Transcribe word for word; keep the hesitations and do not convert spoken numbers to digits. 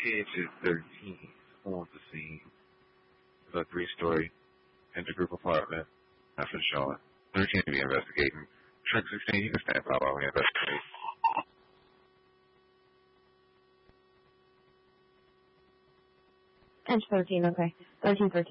Edge is thirteen on the scene. It's a three-story intergroup apartment. That's for sure. thirteen to be investigating. Trick sixteen, you can stand by while we investigate. Edge thirteen, okay. thirteen, thirteen.